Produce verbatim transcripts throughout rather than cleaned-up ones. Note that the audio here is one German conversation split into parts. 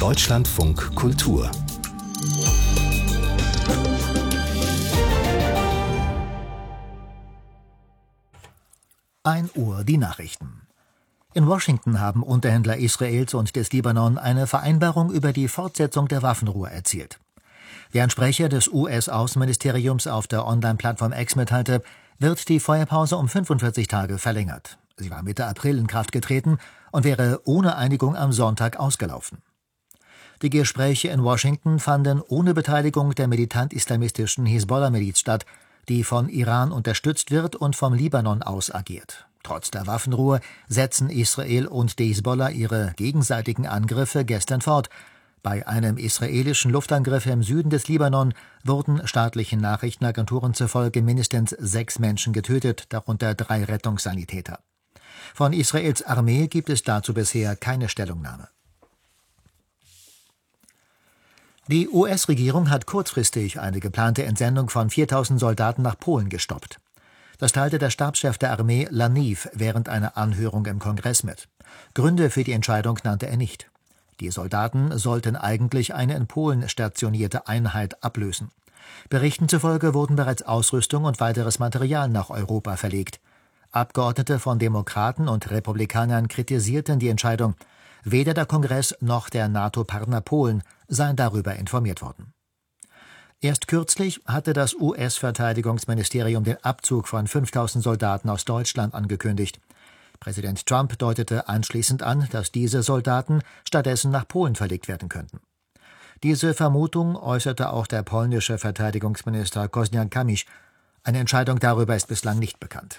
Deutschlandfunk Kultur. ein Uhr die Nachrichten. In Washington haben Unterhändler Israels und des Libanon eine Vereinbarung über die Fortsetzung der Waffenruhe erzielt. Wie ein Sprecher des U S-Außenministeriums auf der Online-Plattform X mitteilte, wird die Feuerpause um fünfundvierzig Tage verlängert. Sie war Mitte April in Kraft getreten und wäre ohne Einigung am Sonntag ausgelaufen. Die Gespräche in Washington fanden ohne Beteiligung der militant-islamistischen Hisbollah-Miliz statt, die von Iran unterstützt wird und vom Libanon aus agiert. Trotz der Waffenruhe setzen Israel und die Hisbollah ihre gegenseitigen Angriffe gestern fort. Bei einem israelischen Luftangriff im Süden des Libanon wurden staatlichen Nachrichtenagenturen zufolge mindestens sechs Menschen getötet, darunter drei Rettungssanitäter. Von Israels Armee gibt es dazu bisher keine Stellungnahme. Die U S-Regierung hat kurzfristig eine geplante Entsendung von viertausend Soldaten nach Polen gestoppt. Das teilte der Stabschef der Armee Laniv während einer Anhörung im Kongress mit. Gründe für die Entscheidung nannte er nicht. Die Soldaten sollten eigentlich eine in Polen stationierte Einheit ablösen. Berichten zufolge wurden bereits Ausrüstung und weiteres Material nach Europa verlegt. Abgeordnete von Demokraten und Republikanern kritisierten die Entscheidung. Weder der Kongress noch der NATO-Partner Polen seien darüber informiert worden. Erst kürzlich hatte das U S-Verteidigungsministerium den Abzug von fünftausend Soldaten aus Deutschland angekündigt. Präsident Trump deutete anschließend an, dass diese Soldaten stattdessen nach Polen verlegt werden könnten. Diese Vermutung äußerte auch der polnische Verteidigungsminister Kosiniak-Kamysz. Eine Entscheidung darüber ist bislang nicht bekannt.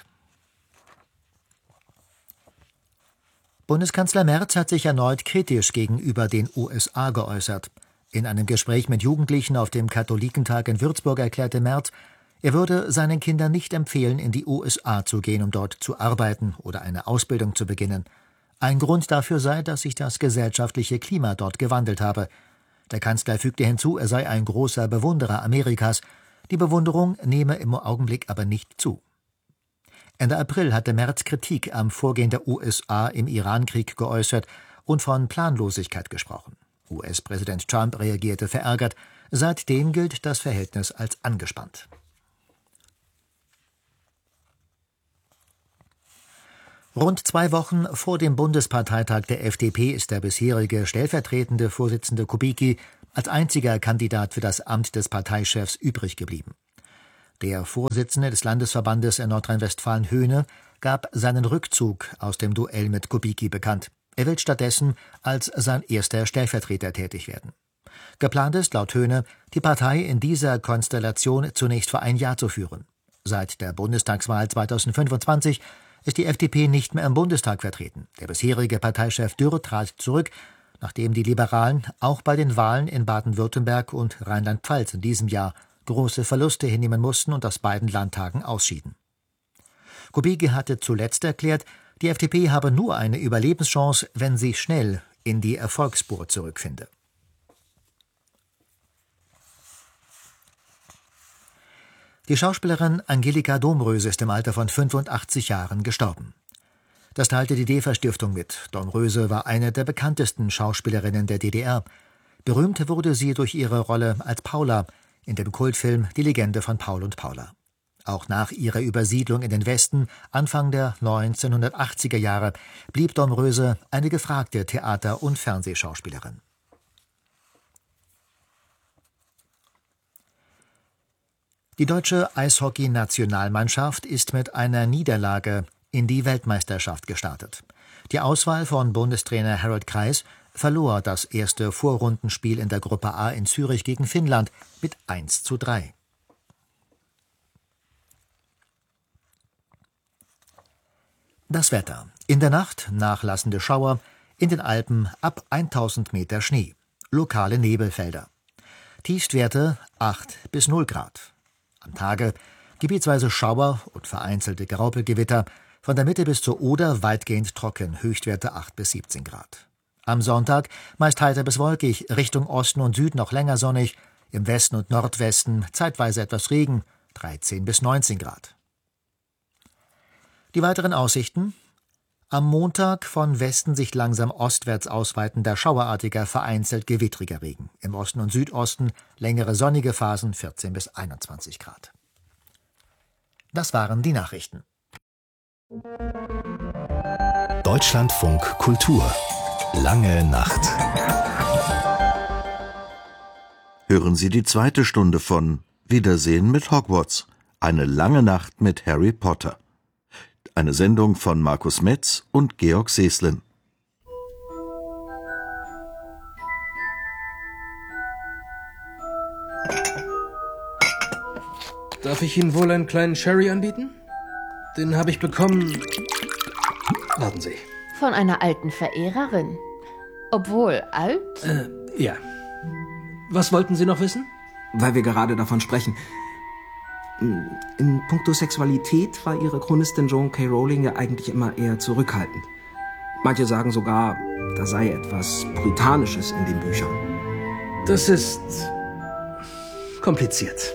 Bundeskanzler Merz hat sich erneut kritisch gegenüber den U S A geäußert. In einem Gespräch mit Jugendlichen auf dem Katholikentag in Würzburg erklärte Merz, er würde seinen Kindern nicht empfehlen, in die U S A zu gehen, um dort zu arbeiten oder eine Ausbildung zu beginnen. Ein Grund dafür sei, dass sich das gesellschaftliche Klima dort gewandelt habe. Der Kanzler fügte hinzu, er sei ein großer Bewunderer Amerikas. Die Bewunderung nehme im Augenblick aber nicht zu. Ende April hatte Merz Kritik am Vorgehen der U S A im Iran-Krieg geäußert und von Planlosigkeit gesprochen. U S-Präsident Trump reagierte verärgert. Seitdem gilt das Verhältnis als angespannt. Rund zwei Wochen vor dem Bundesparteitag der F D P ist der bisherige stellvertretende Vorsitzende Kubicki als einziger Kandidat für das Amt des Parteichefs übrig geblieben. Der Vorsitzende des Landesverbandes in Nordrhein-Westfalen, Höhne, gab seinen Rückzug aus dem Duell mit Kubicki bekannt. Er will stattdessen als sein erster Stellvertreter tätig werden. Geplant ist, laut Höhne, die Partei in dieser Konstellation zunächst für ein Jahr zu führen. Seit der Bundestagswahl zweitausendfünfundzwanzig ist die F D P nicht mehr im Bundestag vertreten. Der bisherige Parteichef Dürr trat zurück, nachdem die Liberalen auch bei den Wahlen in Baden-Württemberg und Rheinland-Pfalz in diesem Jahr große Verluste hinnehmen mussten und aus beiden Landtagen ausschieden. Kubicki hatte zuletzt erklärt, die F D P habe nur eine Überlebenschance, wenn sie schnell in die Erfolgsspur zurückfinde. Die Schauspielerin Angelika Domröse ist im Alter von fünfundachtzig Jahren gestorben. Das teilte die DEFA-Stiftung mit. Domröse war eine der bekanntesten Schauspielerinnen der D D R. Berühmt wurde sie durch ihre Rolle als Paula in dem Kultfilm Die Legende von Paul und Paula. Auch nach ihrer Übersiedlung in den Westen Anfang der neunzehnhundertachtziger Jahre blieb Domröse eine gefragte Theater- und Fernsehschauspielerin. Die deutsche Eishockey-Nationalmannschaft ist mit einer Niederlage in die Weltmeisterschaft gestartet. Die Auswahl von Bundestrainer Harald Kreis verlor das erste Vorrundenspiel in der Gruppe A in Zürich gegen Finnland mit eins zu drei. Das Wetter. In der Nacht nachlassende Schauer, in den Alpen ab tausend Meter Schnee. Lokale Nebelfelder. Tiefstwerte acht bis null Grad. Am Tage gebietsweise Schauer und vereinzelte Graupelgewitter, von der Mitte bis zur Oder weitgehend trocken, Höchstwerte acht bis siebzehn Grad. Am Sonntag meist heiter bis wolkig, Richtung Osten und Süden noch länger sonnig, im Westen und Nordwesten zeitweise etwas Regen, dreizehn bis neunzehn Grad. Die weiteren Aussichten: Am Montag von Westen sich langsam ostwärts ausweitender, schauerartiger, vereinzelt gewittriger Regen. Im Osten und Südosten längere sonnige Phasen, vierzehn bis einundzwanzig Grad. Das waren die Nachrichten. Deutschlandfunk Kultur. Lange Nacht. Hören Sie die zweite Stunde von Wiedersehen mit Hogwarts. Eine lange Nacht mit Harry Potter. Eine Sendung von Markus Metz und Georg Seslin. Darf ich Ihnen wohl einen kleinen Sherry anbieten? Den habe ich bekommen... Warten Sie. Von einer alten Verehrerin. Obwohl, alt? Äh, ja. Was wollten Sie noch wissen? Weil wir gerade davon sprechen. In puncto Sexualität war ihre Chronistin Joan K. Rowling ja eigentlich immer eher zurückhaltend. Manche sagen sogar, da sei etwas Brutanisches in den Büchern. Das ist... kompliziert.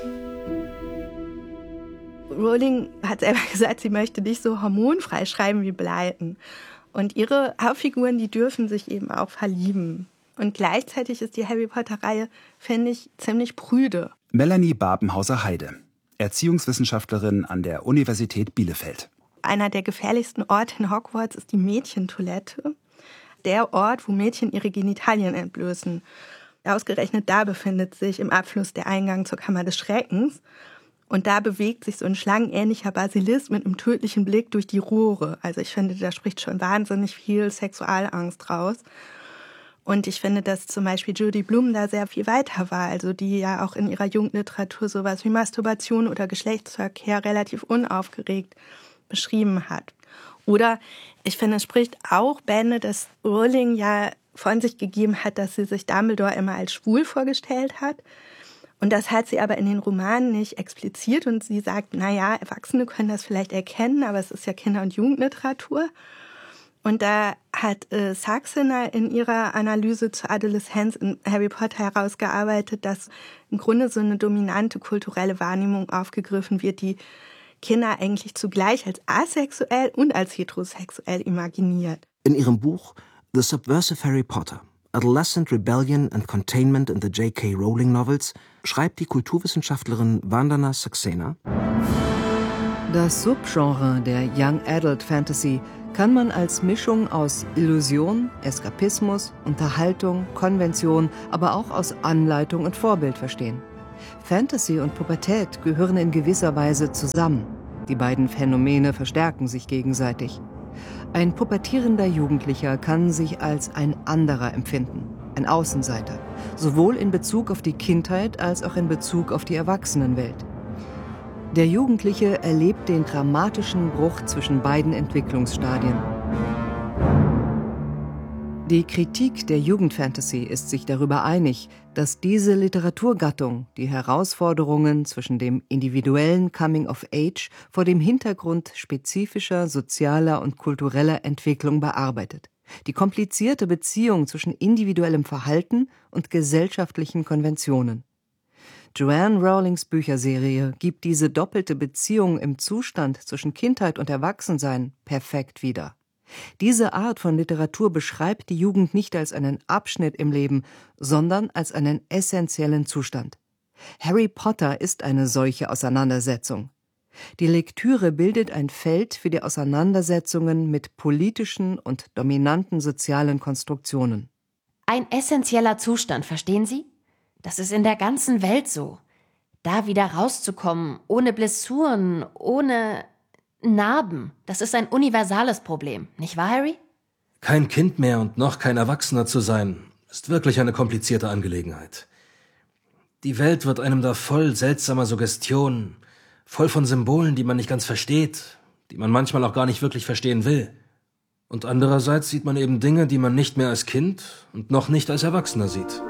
Rowling hat selber gesagt, sie möchte nicht so hormonfrei schreiben wie Blyton. Und ihre Hauptfiguren, die dürfen sich eben auch verlieben. Und gleichzeitig ist die Harry-Potter-Reihe, finde ich, ziemlich prüde. Melanie Babenhauser-Heide, Erziehungswissenschaftlerin an der Universität Bielefeld. Einer der gefährlichsten Orte in Hogwarts ist die Mädchentoilette. Der Ort, wo Mädchen ihre Genitalien entblößen. Ausgerechnet da befindet sich im Abfluss der Eingang zur Kammer des Schreckens. Und da bewegt sich so ein schlangenähnlicher Basilisk mit einem tödlichen Blick durch die Rohre. Also ich finde, da spricht schon wahnsinnig viel Sexualangst raus. Und ich finde, dass zum Beispiel Judy Blume da sehr viel weiter war, also die ja auch in ihrer Jugendliteratur sowas wie Masturbation oder Geschlechtsverkehr relativ unaufgeregt beschrieben hat. Oder ich finde, es spricht auch Bände, dass Rowling ja von sich gegeben hat, dass sie sich Dumbledore immer als schwul vorgestellt hat. Und das hat sie aber in den Romanen nicht expliziert. Und sie sagt, naja, Erwachsene können das vielleicht erkennen, aber es ist ja Kinder- und Jugendliteratur. Und da hat äh, Saxena in ihrer Analyse zur Adoleszenz in Harry Potter herausgearbeitet, dass im Grunde so eine dominante kulturelle Wahrnehmung aufgegriffen wird, die Kinder eigentlich zugleich als asexuell und als heterosexuell imaginiert. In ihrem Buch The Subversive Harry Potter, Adolescent Rebellion and Containment in the J K. Rowling Novels schreibt die Kulturwissenschaftlerin Vandana Saxena: Das Subgenre der Young Adult Fantasy kann man als Mischung aus Illusion, Eskapismus, Unterhaltung, Konvention, aber auch aus Anleitung und Vorbild verstehen. Fantasy und Pubertät gehören in gewisser Weise zusammen. Die beiden Phänomene verstärken sich gegenseitig. Ein pubertierender Jugendlicher kann sich als ein anderer empfinden, ein Außenseiter, sowohl in Bezug auf die Kindheit als auch in Bezug auf die Erwachsenenwelt. Der Jugendliche erlebt den dramatischen Bruch zwischen beiden Entwicklungsstadien. Die Kritik der Jugendfantasy ist sich darüber einig, dass diese Literaturgattung die Herausforderungen zwischen dem individuellen Coming-of-Age vor dem Hintergrund spezifischer sozialer und kultureller Entwicklung bearbeitet. Die komplizierte Beziehung zwischen individuellem Verhalten und gesellschaftlichen Konventionen. Joanne Rowlings Bücherserie gibt diese doppelte Beziehung im Zustand zwischen Kindheit und Erwachsensein perfekt wider. Diese Art von Literatur beschreibt die Jugend nicht als einen Abschnitt im Leben, sondern als einen essentiellen Zustand. Harry Potter ist eine solche Auseinandersetzung. Die Lektüre bildet ein Feld für die Auseinandersetzungen mit politischen und dominanten sozialen Konstruktionen. Ein essentieller Zustand, verstehen Sie? Das ist in der ganzen Welt so. Da wieder rauszukommen, ohne Blessuren, ohne Narben, das ist ein universales Problem, nicht wahr, Harry? Kein Kind mehr und noch kein Erwachsener zu sein, ist wirklich eine komplizierte Angelegenheit. Die Welt wird einem da voll seltsamer Suggestionen, voll von Symbolen, die man nicht ganz versteht, die man manchmal auch gar nicht wirklich verstehen will. Und andererseits sieht man eben Dinge, die man nicht mehr als Kind und noch nicht als Erwachsener sieht.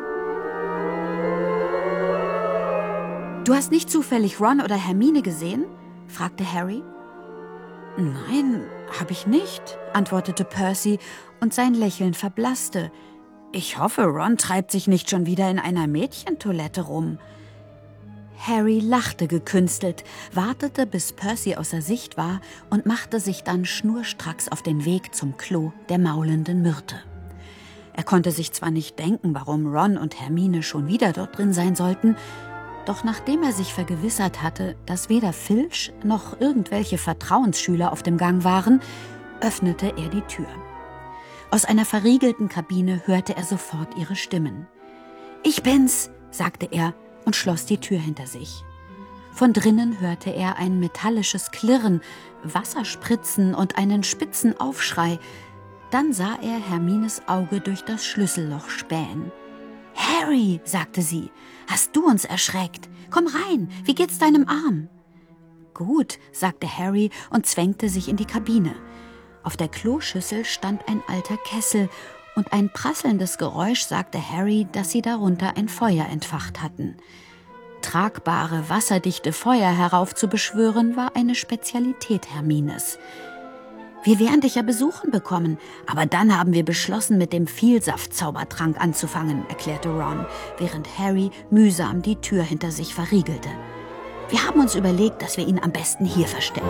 Du hast nicht zufällig Ron oder Hermine gesehen? Fragte Harry. Nein, habe ich nicht, antwortete Percy und sein Lächeln verblasste. Ich hoffe, Ron treibt sich nicht schon wieder in einer Mädchentoilette rum. Harry lachte gekünstelt, wartete, bis Percy außer Sicht war und machte sich dann schnurstracks auf den Weg zum Klo der maulenden Myrte. Er konnte sich zwar nicht denken, warum Ron und Hermine schon wieder dort drin sein sollten, doch nachdem er sich vergewissert hatte, dass weder Filch noch irgendwelche Vertrauensschüler auf dem Gang waren, öffnete er die Tür. Aus einer verriegelten Kabine hörte er sofort ihre Stimmen. »Ich bin's«, sagte er und schloss die Tür hinter sich. Von drinnen hörte er ein metallisches Klirren, Wasserspritzen und einen spitzen Aufschrei. Dann sah er Hermines Auge durch das Schlüsselloch spähen. »Harry«, sagte sie, »hast du uns erschreckt? Komm rein, wie geht's deinem Arm?« »Gut«, sagte Harry und zwängte sich in die Kabine. Auf der Kloschüssel stand ein alter Kessel und ein prasselndes Geräusch sagte Harry, dass sie darunter ein Feuer entfacht hatten. Tragbare, wasserdichte Feuer heraufzubeschwören, war eine Spezialität Hermines. »Wir werden dich ja besuchen bekommen, aber dann haben wir beschlossen, mit dem Vielsaft-Zaubertrank anzufangen«, erklärte Ron, während Harry mühsam die Tür hinter sich verriegelte. »Wir haben uns überlegt, dass wir ihn am besten hier verstecken.«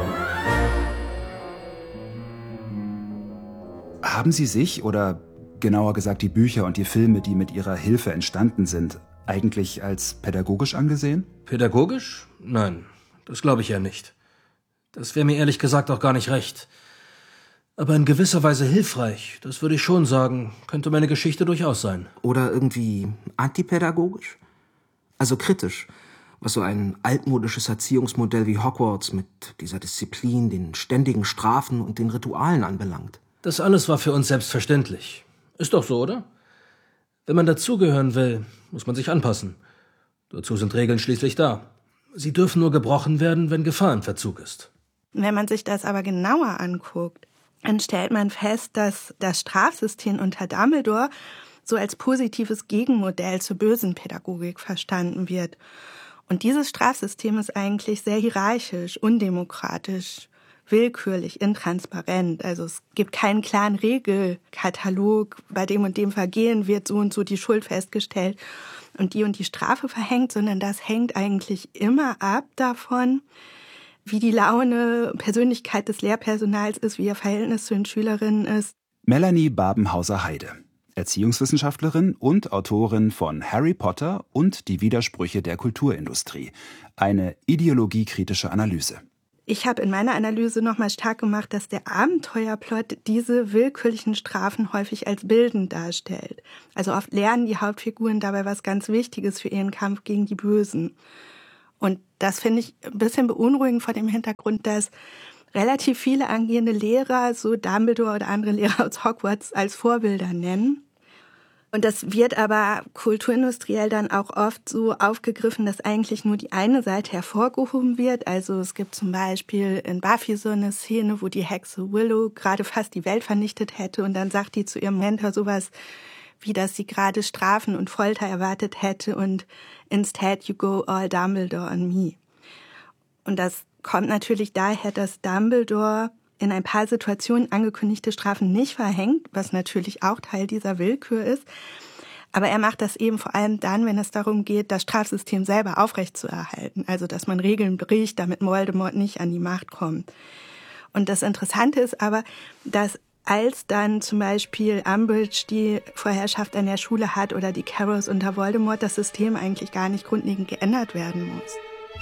Haben Sie sich, oder genauer gesagt die Bücher und die Filme, die mit Ihrer Hilfe entstanden sind, eigentlich als pädagogisch angesehen? Pädagogisch? Nein, das glaube ich ja nicht. Das wäre mir ehrlich gesagt auch gar nicht recht. Aber in gewisser Weise hilfreich, das würde ich schon sagen, könnte meine Geschichte durchaus sein. Oder irgendwie antipädagogisch? Also kritisch, was so ein altmodisches Erziehungsmodell wie Hogwarts mit dieser Disziplin, den ständigen Strafen und den Ritualen anbelangt. Das alles war für uns selbstverständlich. Ist doch so, oder? Wenn man dazugehören will, muss man sich anpassen. Dazu sind Regeln schließlich da. Sie dürfen nur gebrochen werden, wenn Gefahr im Verzug ist. Wenn man sich das aber genauer anguckt, dann stellt man fest, dass das Strafsystem unter Dumbledore so als positives Gegenmodell zur bösen Pädagogik verstanden wird. Und dieses Strafsystem ist eigentlich sehr hierarchisch, undemokratisch, willkürlich, intransparent. Also es gibt keinen klaren Regelkatalog, bei dem und dem Vergehen wird so und so die Schuld festgestellt und die und die Strafe verhängt, sondern das hängt eigentlich immer ab davon, wie die Laune, Persönlichkeit des Lehrpersonals ist, wie ihr Verhältnis zu den Schülerinnen ist. Melanie Babenhauser-Heide, Erziehungswissenschaftlerin und Autorin von Harry Potter und die Widersprüche der Kulturindustrie. Eine ideologiekritische Analyse. Ich habe in meiner Analyse nochmal stark gemacht, dass der Abenteuerplot diese willkürlichen Strafen häufig als bildend darstellt. Also oft lernen die Hauptfiguren dabei was ganz Wichtiges für ihren Kampf gegen die Bösen. Und das finde ich ein bisschen beunruhigend vor dem Hintergrund, dass relativ viele angehende Lehrer so Dumbledore oder andere Lehrer aus Hogwarts als Vorbilder nennen. Und das wird aber kulturindustriell dann auch oft so aufgegriffen, dass eigentlich nur die eine Seite hervorgehoben wird. Also es gibt zum Beispiel in Buffy so eine Szene, wo die Hexe Willow gerade fast die Welt vernichtet hätte und dann sagt die zu ihrem Mentor sowas wie, dass sie gerade Strafen und Folter erwartet hätte und instead you go all Dumbledore on me. Und das kommt natürlich daher, dass Dumbledore in ein paar Situationen angekündigte Strafen nicht verhängt, was natürlich auch Teil dieser Willkür ist. Aber er macht das eben vor allem dann, wenn es darum geht, das Strafsystem selber aufrechtzuerhalten. Also, dass man Regeln bricht, damit Voldemort nicht an die Macht kommt. Und das Interessante ist aber, dass als dann zum Beispiel Umbridge die Vorherrschaft an der Schule hat oder die Carrows unter Voldemort, das System eigentlich gar nicht grundlegend geändert werden muss.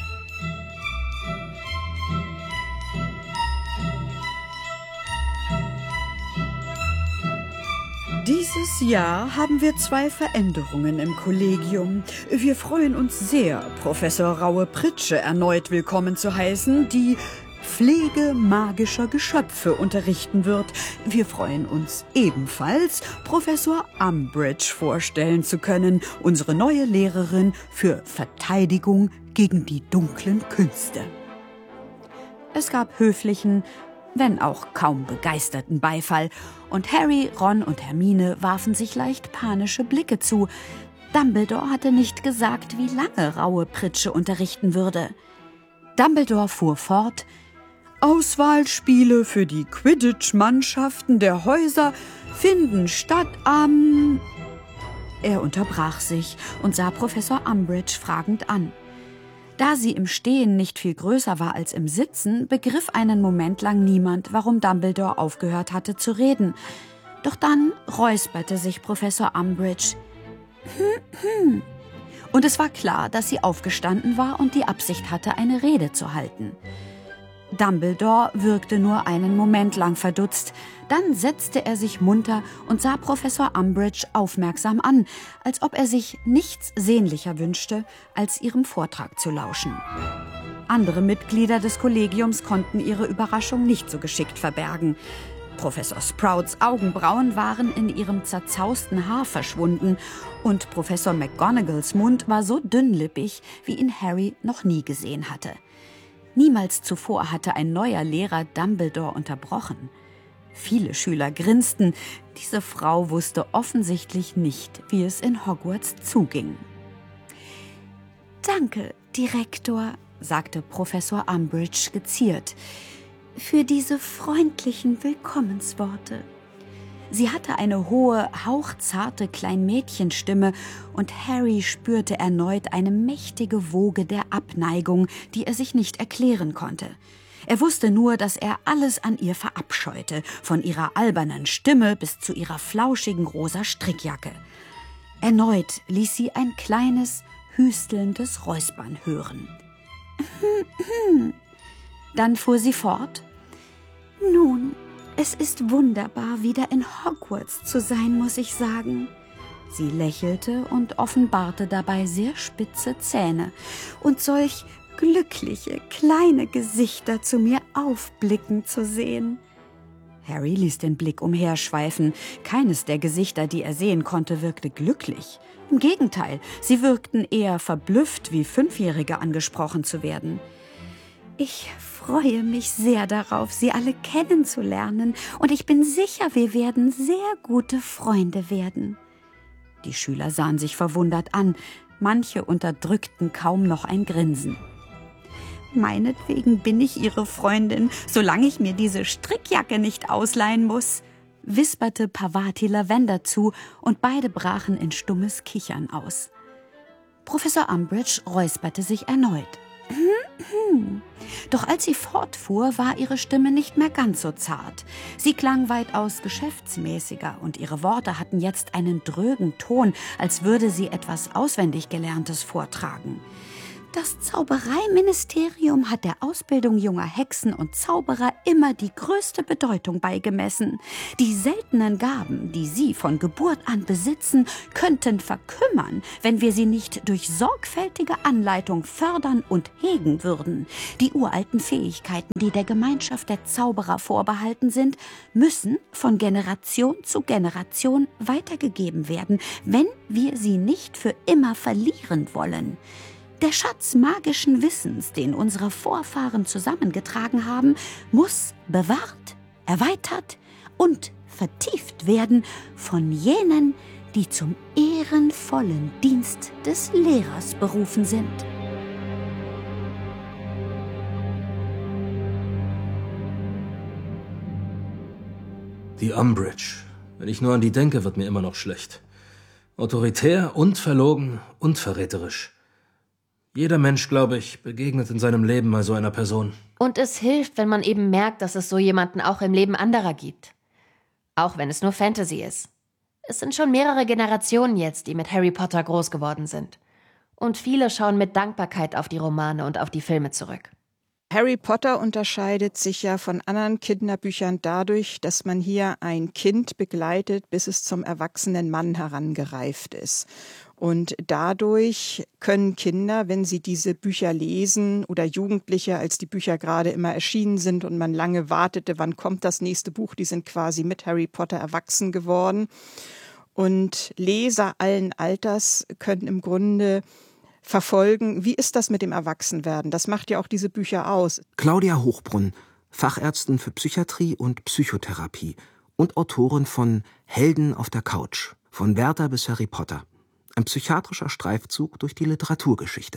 Dieses Jahr haben wir zwei Veränderungen im Kollegium. Wir freuen uns sehr, Professor Raue-Pritsche erneut willkommen zu heißen, die Pflege magischer Geschöpfe unterrichten wird. Wir freuen uns ebenfalls, Professor Umbridge vorstellen zu können, unsere neue Lehrerin für Verteidigung gegen die dunklen Künste. Es gab höflichen, wenn auch kaum begeisterten Beifall, und Harry, Ron und Hermine warfen sich leicht panische Blicke zu. Dumbledore hatte nicht gesagt, wie lange Raue-Pritsche unterrichten würde. Dumbledore fuhr fort: Auswahlspiele für die Quidditch-Mannschaften der Häuser finden statt am... Er unterbrach sich und sah Professor Umbridge fragend an. Da sie im Stehen nicht viel größer war als im Sitzen, begriff einen Moment lang niemand, warum Dumbledore aufgehört hatte zu reden. Doch dann räusperte sich Professor Umbridge. Hm, hm. Und es war klar, dass sie aufgestanden war und die Absicht hatte, eine Rede zu halten. Dumbledore wirkte nur einen Moment lang verdutzt. Dann setzte er sich munter und sah Professor Umbridge aufmerksam an, als ob er sich nichts sehnlicher wünschte, als ihrem Vortrag zu lauschen. Andere Mitglieder des Kollegiums konnten ihre Überraschung nicht so geschickt verbergen. Professor Sprouts Augenbrauen waren in ihrem zerzausten Haar verschwunden und Professor McGonagalls Mund war so dünnlippig, wie ihn Harry noch nie gesehen hatte. Niemals zuvor hatte ein neuer Lehrer Dumbledore unterbrochen. Viele Schüler grinsten. Diese Frau wusste offensichtlich nicht, wie es in Hogwarts zuging. »Danke, Direktor«, sagte Professor Umbridge geziert, »für diese freundlichen Willkommensworte.« Sie hatte eine hohe, hauchzarte Kleinmädchenstimme und Harry spürte erneut eine mächtige Woge der Abneigung, die er sich nicht erklären konnte. Er wusste nur, dass er alles an ihr verabscheute, von ihrer albernen Stimme bis zu ihrer flauschigen rosa Strickjacke. Erneut ließ sie ein kleines, hüstelndes Räuspern hören. Dann fuhr sie fort. »Nun, es ist wunderbar, wieder in Hogwarts zu sein, muss ich sagen.« Sie lächelte und offenbarte dabei sehr spitze Zähne. »Und solch glückliche, kleine Gesichter zu mir aufblicken zu sehen.« Harry ließ den Blick umherschweifen. Keines der Gesichter, die er sehen konnte, wirkte glücklich. Im Gegenteil, sie wirkten eher verblüfft, wie Fünfjährige angesprochen zu werden. »Ich freue mich sehr darauf, Sie alle kennenzulernen, und ich bin sicher, wir werden sehr gute Freunde werden.« Die Schüler sahen sich verwundert an, manche unterdrückten kaum noch ein Grinsen. »Meinetwegen bin ich Ihre Freundin, solange ich mir diese Strickjacke nicht ausleihen muss«, wisperte Pavati Lavender zu, und beide brachen in stummes Kichern aus. Professor Umbridge räusperte sich erneut. Doch als sie fortfuhr, war ihre Stimme nicht mehr ganz so zart. Sie klang weitaus geschäftsmäßiger und ihre Worte hatten jetzt einen drögen Ton, als würde sie etwas auswendig Gelerntes vortragen. Das Zaubereiministerium hat der Ausbildung junger Hexen und Zauberer immer die größte Bedeutung beigemessen. Die seltenen Gaben, die sie von Geburt an besitzen, könnten verkümmern, wenn wir sie nicht durch sorgfältige Anleitung fördern und hegen würden. Die uralten Fähigkeiten, die der Gemeinschaft der Zauberer vorbehalten sind, müssen von Generation zu Generation weitergegeben werden, wenn wir sie nicht für immer verlieren wollen. Der Schatz magischen Wissens, den unsere Vorfahren zusammengetragen haben, muss bewahrt, erweitert und vertieft werden von jenen, die zum ehrenvollen Dienst des Lehrers berufen sind. Die Umbridge. Wenn ich nur an die denke, wird mir immer noch schlecht. Autoritär und verlogen und verräterisch. Jeder Mensch, glaube ich, begegnet in seinem Leben mal so einer Person. Und es hilft, wenn man eben merkt, dass es so jemanden auch im Leben anderer gibt. Auch wenn es nur Fantasy ist. Es sind schon mehrere Generationen jetzt, die mit Harry Potter groß geworden sind. Und viele schauen mit Dankbarkeit auf die Romane und auf die Filme zurück. Harry Potter unterscheidet sich ja von anderen Kinderbüchern dadurch, dass man hier ein Kind begleitet, bis es zum erwachsenen Mann herangereift ist. Und dadurch können Kinder, wenn sie diese Bücher lesen, oder Jugendliche, als die Bücher gerade immer erschienen sind und man lange wartete, wann kommt das nächste Buch, die sind quasi mit Harry Potter erwachsen geworden. Und Leser allen Alters können im Grunde verfolgen, wie ist das mit dem Erwachsenwerden? Das macht ja auch diese Bücher aus. Claudia Hochbrunn, Fachärztin für Psychiatrie und Psychotherapie und Autorin von Helden auf der Couch, von Werther bis Harry Potter. Ein psychiatrischer Streifzug durch die Literaturgeschichte.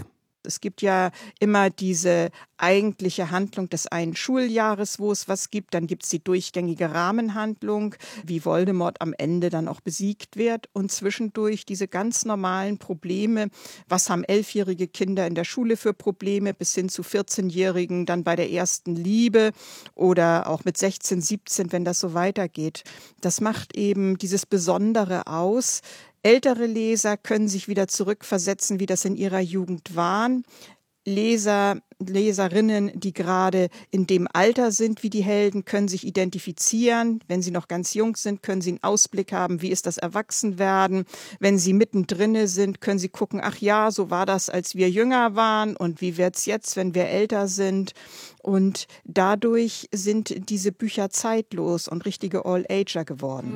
Es gibt ja immer diese eigentliche Handlung des einen Schuljahres, wo es was gibt. Dann gibt es die durchgängige Rahmenhandlung, wie Voldemort am Ende dann auch besiegt wird. Und zwischendurch diese ganz normalen Probleme. Was haben elfjährige Kinder in der Schule für Probleme, bis hin zu vierzehnjährigen dann bei der ersten Liebe oder auch mit sechzehn, siebzehn, wenn das so weitergeht. Das macht eben dieses Besondere aus. Ältere Leser können sich wieder zurückversetzen, wie das in ihrer Jugend waren. Leser, Leserinnen, die gerade in dem Alter sind wie die Helden, können sich identifizieren. Wenn sie noch ganz jung sind, können sie einen Ausblick haben, wie ist das Erwachsenwerden. Wenn sie mittendrin sind, können sie gucken, ach ja, so war das, als wir jünger waren und wie wird's jetzt, wenn wir älter sind. Und dadurch sind diese Bücher zeitlos und richtige All-Ager geworden.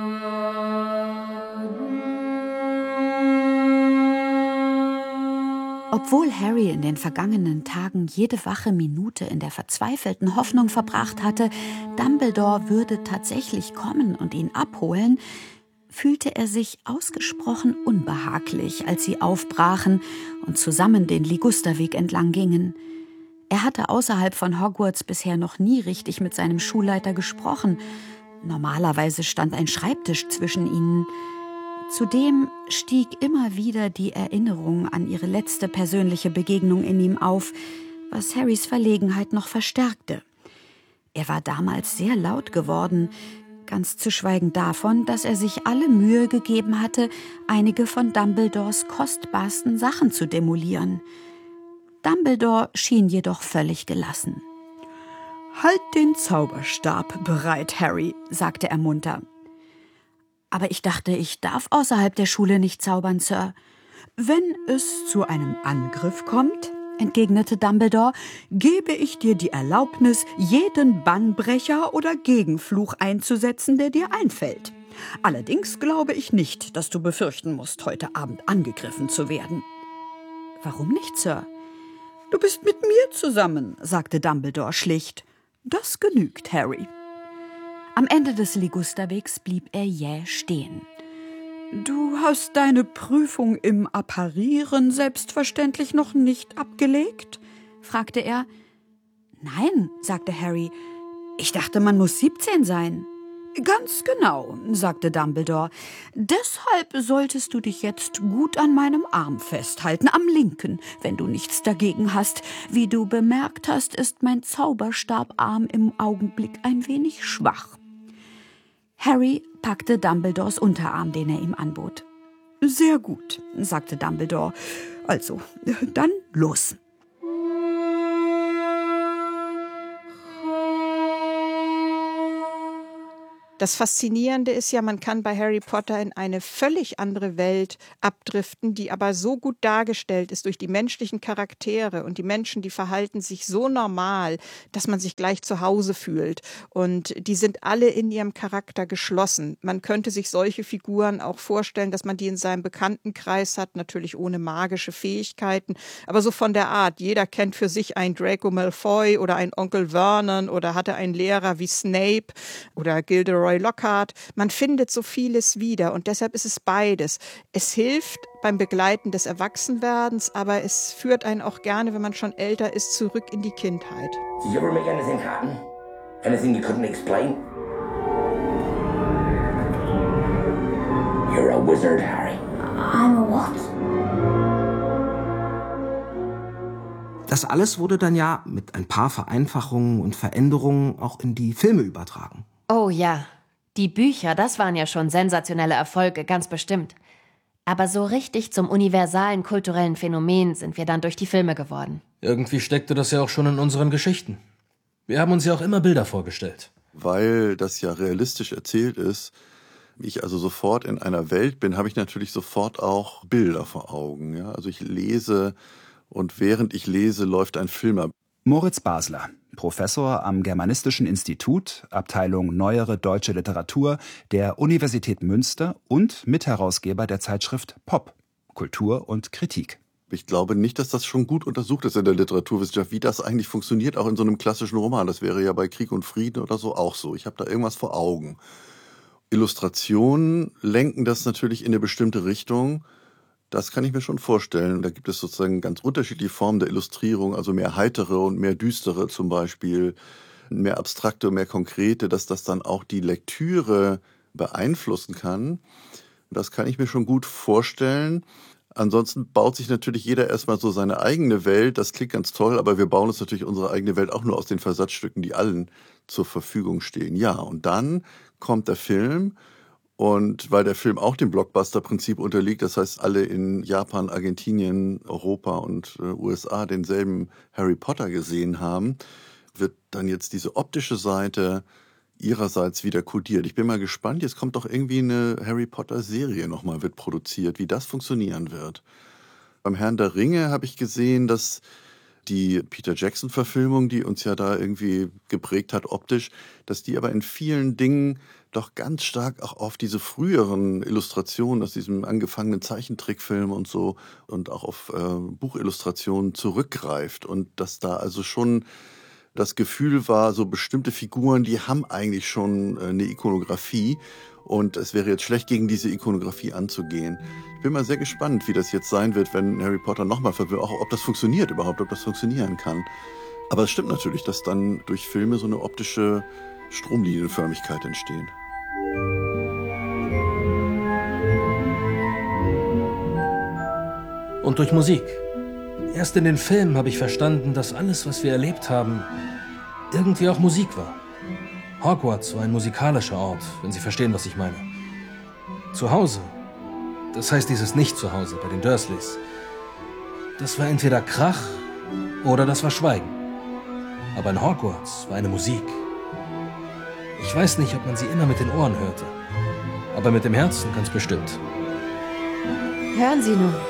Obwohl Harry in den vergangenen Tagen jede wache Minute in der verzweifelten Hoffnung verbracht hatte, Dumbledore würde tatsächlich kommen und ihn abholen, fühlte er sich ausgesprochen unbehaglich, als sie aufbrachen und zusammen den Ligusterweg entlang gingen. Er hatte außerhalb von Hogwarts bisher noch nie richtig mit seinem Schulleiter gesprochen. Normalerweise stand ein Schreibtisch zwischen ihnen. Zudem stieg immer wieder die Erinnerung an ihre letzte persönliche Begegnung in ihm auf, was Harrys Verlegenheit noch verstärkte. Er war damals sehr laut geworden, ganz zu schweigen davon, dass er sich alle Mühe gegeben hatte, einige von Dumbledores kostbarsten Sachen zu demolieren. Dumbledore schien jedoch völlig gelassen. »Halt den Zauberstab bereit, Harry«, sagte er munter. »Aber ich dachte, ich darf außerhalb der Schule nicht zaubern, Sir.« »Wenn es zu einem Angriff kommt«, entgegnete Dumbledore, »gebe ich dir die Erlaubnis, jeden Bannbrecher oder Gegenfluch einzusetzen, der dir einfällt. Allerdings glaube ich nicht, dass du befürchten musst, heute Abend angegriffen zu werden.« »Warum nicht, Sir?« »Du bist mit mir zusammen«, sagte Dumbledore schlicht. »Das genügt, Harry.« Am Ende des Ligusterwegs blieb er jäh stehen. »Du hast deine Prüfung im Apparieren selbstverständlich noch nicht abgelegt?« fragte er. »Nein«, sagte Harry, »ich dachte, man muss siebzehn sein.« »Ganz genau«, sagte Dumbledore. »Deshalb solltest du dich jetzt gut an meinem Arm festhalten, am linken, wenn du nichts dagegen hast. Wie du bemerkt hast, ist mein Zauberstabarm im Augenblick ein wenig schwach.« Harry packte Dumbledores Unterarm, den er ihm anbot. »Sehr gut«, sagte Dumbledore. »Also, dann los.« Das Faszinierende ist ja, man kann bei Harry Potter in eine völlig andere Welt abdriften, die aber so gut dargestellt ist durch die menschlichen Charaktere und die Menschen, die verhalten sich so normal, dass man sich gleich zu Hause fühlt. Und die sind alle in ihrem Charakter geschlossen. Man könnte sich solche Figuren auch vorstellen, dass man die in seinem Bekanntenkreis hat, natürlich ohne magische Fähigkeiten, aber so von der Art. Jeder kennt für sich einen Draco Malfoy oder einen Onkel Vernon oder hatte einen Lehrer wie Snape oder Gilderoy Lockhart. Man findet so vieles wieder und deshalb ist es beides. Es hilft beim Begleiten des Erwachsenwerdens, aber es führt einen auch gerne, wenn man schon älter ist, zurück in die Kindheit. Did you ever make anything happen? Anything you couldn't explain? You're a wizard, Harry. I'm a what? Das alles wurde dann ja mit ein paar Vereinfachungen und Veränderungen auch in die Filme übertragen. Oh ja. Die Bücher, das waren ja schon sensationelle Erfolge, ganz bestimmt. Aber so richtig zum universalen kulturellen Phänomen sind wir dann durch die Filme geworden. Irgendwie steckte das ja auch schon in unseren Geschichten. Wir haben uns ja auch immer Bilder vorgestellt. Weil das ja realistisch erzählt ist, ich also sofort in einer Welt bin, habe ich natürlich sofort auch Bilder vor Augen. Ja? Also ich lese und während ich lese, läuft ein Film ab. Moritz Basler, Professor am Germanistischen Institut, Abteilung Neuere Deutsche Literatur der Universität Münster und Mitherausgeber der Zeitschrift Pop, Kultur und Kritik. Ich glaube nicht, dass das schon gut untersucht ist in der Literaturwissenschaft, wie das eigentlich funktioniert, auch in so einem klassischen Roman. Das wäre ja bei Krieg und Frieden oder so auch so. Ich habe da irgendwas vor Augen. Illustrationen lenken das natürlich in eine bestimmte Richtung. Das kann ich mir schon vorstellen. Da gibt es sozusagen ganz unterschiedliche Formen der Illustrierung, also mehr heitere und mehr düstere zum Beispiel, mehr abstrakte und mehr konkrete, dass das dann auch die Lektüre beeinflussen kann. Das kann ich mir schon gut vorstellen. Ansonsten baut sich natürlich jeder erstmal so seine eigene Welt. Das klingt ganz toll, aber wir bauen uns natürlich unsere eigene Welt auch nur aus den Versatzstücken, die allen zur Verfügung stehen. Ja, und dann kommt der Film. Und weil der Film auch dem Blockbuster-Prinzip unterliegt, das heißt, alle in Japan, Argentinien, Europa und äh, U S A denselben Harry Potter gesehen haben, wird dann jetzt diese optische Seite ihrerseits wieder kodiert. Ich bin mal gespannt, jetzt kommt doch irgendwie eine Harry Potter-Serie nochmal, wird produziert, wie das funktionieren wird. Beim Herrn der Ringe habe ich gesehen, dass die Peter Jackson-Verfilmung, die uns ja da irgendwie geprägt hat optisch, dass die aber in vielen Dingen doch ganz stark auch auf diese früheren Illustrationen aus diesem angefangenen Zeichentrickfilm und so und auch auf äh, Buchillustrationen zurückgreift und dass da also schon das Gefühl war, so bestimmte Figuren, die haben eigentlich schon äh, eine Ikonografie und es wäre jetzt schlecht, gegen diese Ikonografie anzugehen. Ich bin mal sehr gespannt, wie das jetzt sein wird, wenn Harry Potter nochmal verwirrt, auch ob das funktioniert überhaupt, ob das funktionieren kann. Aber es stimmt natürlich, dass dann durch Filme so eine optische Stromlinienförmigkeit entstehen. Und durch Musik. Erst in den Filmen habe ich verstanden, dass alles, was wir erlebt haben, irgendwie auch Musik war. Hogwarts war ein musikalischer Ort, wenn Sie verstehen, was ich meine. Zu Hause, das heißt dieses Nicht-Zuhause bei den Dursleys, das war entweder Krach oder das war Schweigen. Aber in Hogwarts war eine Musik. Ich weiß nicht, ob man sie immer mit den Ohren hörte, aber mit dem Herzen ganz bestimmt. Hören Sie nur.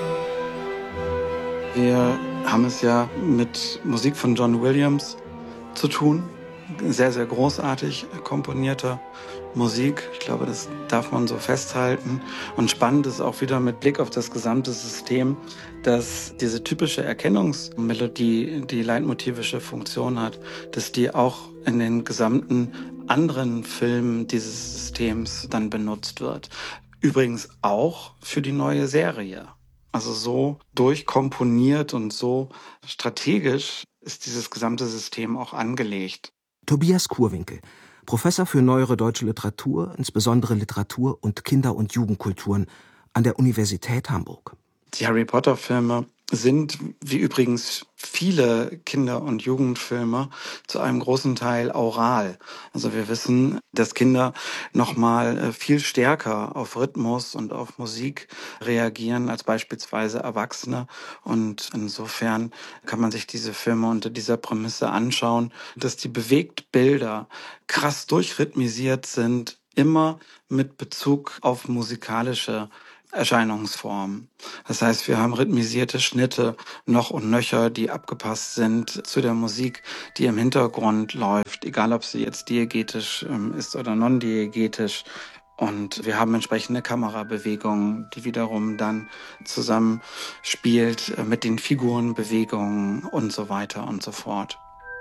Wir haben es ja mit Musik von John Williams zu tun. Sehr, sehr großartig komponierte Musik. Ich glaube, das darf man so festhalten. Und spannend ist auch wieder mit Blick auf das gesamte System, dass diese typische Erkennungsmelodie, die leitmotivische Funktion hat, dass die auch in den gesamten anderen Filmen dieses Systems dann benutzt wird. Übrigens auch für die neue Serie. Also so durchkomponiert und so strategisch ist dieses gesamte System auch angelegt. Tobias Kurwinkel, Professor für Neuere Deutsche Literatur, insbesondere Literatur und Kinder- und Jugendkulturen an der Universität Hamburg. Die Harry Potter-Filme sind, wie übrigens viele Kinder- und Jugendfilme, zu einem großen Teil aural. Also wir wissen, dass Kinder nochmal viel stärker auf Rhythmus und auf Musik reagieren als beispielsweise Erwachsene. Und insofern kann man sich diese Filme unter dieser Prämisse anschauen, dass die Bewegtbilder krass durchrhythmisiert sind, immer mit Bezug auf musikalische Erscheinungsformen. Das heißt, wir haben rhythmisierte Schnitte noch und nöcher, die abgepasst sind zu der Musik, die im Hintergrund läuft, egal ob sie jetzt diegetisch ähm, ist oder non-diegetisch. Und wir haben entsprechende Kamerabewegungen, die wiederum dann zusammenspielt äh, mit den Figurenbewegungen und so weiter und so fort.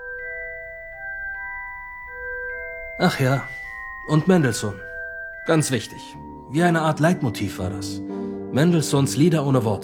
Ach ja, und Mendelssohn. Ganz wichtig. Wie eine Art Leitmotiv war das. Mendelssohns Lieder ohne Worte.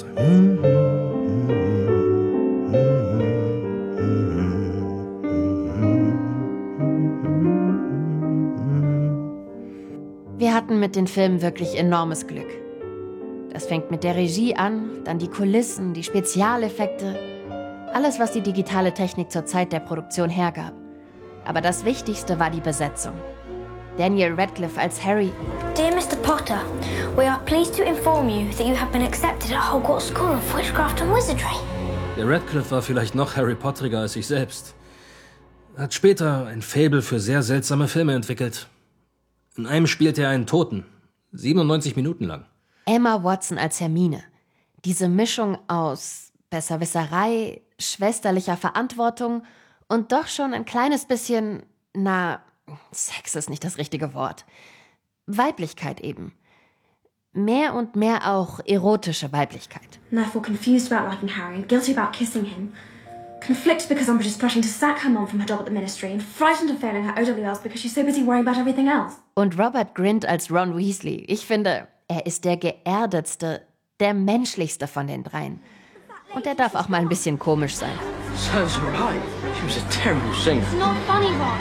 Wir hatten mit den Filmen wirklich enormes Glück. Das fängt mit der Regie an, dann die Kulissen, die Spezialeffekte, alles, was die digitale Technik zur Zeit der Produktion hergab. Aber das Wichtigste war die Besetzung. Daniel Radcliffe als Harry. Dear Mister Potter, we are pleased to inform you that you have been accepted at Hogwarts School of Witchcraft and Wizardry. Der Radcliffe war vielleicht noch Harry Potteriger als ich selbst. Er hat später ein Faible für sehr seltsame Filme entwickelt. In einem spielte er einen Toten, siebenundneunzig Minuten lang. Emma Watson als Hermine. Diese Mischung aus Besserwisserei, schwesterlicher Verantwortung und doch schon ein kleines bisschen, na, Sex ist nicht das richtige Wort. Weiblichkeit eben. Mehr und mehr auch erotische Weiblichkeit. Therefore confused about liking Harry and guilty about kissing him. Conflicted because Umbridge is plotting to sack her mom from her job at the ministry and frightened of failing her O W Ls because she's so busy worrying about everything else. Und Robert Grint als Ron Weasley. Ich finde, er ist der geerdetste, Der menschlichste von den dreien. Und er darf auch mal ein bisschen komisch sein. So's right. She was a terrible singer. It's not funny, Ron.